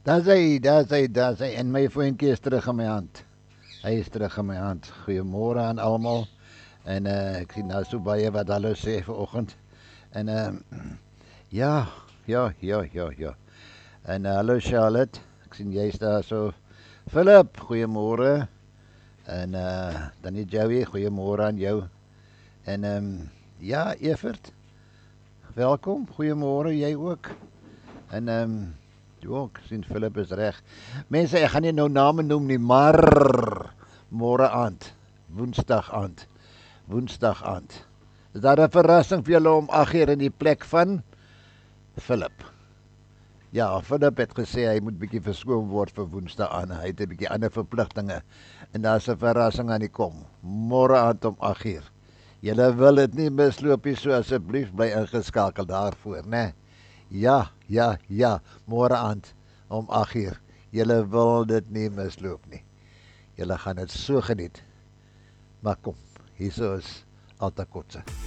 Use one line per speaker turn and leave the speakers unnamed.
Daar is hy. En my voetjie is terug in my hand. Hy is terug in my hand. Goeiemôre aan almal. En ek sien nou so baie wat hallo sê vanoggend. En ja, ja. En hallo Charlotte. Ek sien jy's daar so. Philip, goeiemôre. En dan die Joey, goeiemôre aan jou. En ja, Evert, welkom. Goeiemôre jy ook. En ja, ek sien Philip is reg. Mense, ek gaan nie nou name noem nie, maar môre aand, Woensdag aand. Is daar 'n verrassing vir julle om 8:00 in die plek van Philip? Ja, Philip het gesê hy moet bietjie verskoon word vir Woensdag aan. Hy het 'n bietjie ander verpligtinge en daar's 'n verrassing aan die kom. Môre aand om 8:00. Julle wil dit nie misloop nie, so asseblief bly ingeskakel daarvoor, né? Ja, môre aand om 8:00. Julle wil dit nie misloop nie. Julle gaan dit so geniet. Maar kom, hierso is Alta Kotse.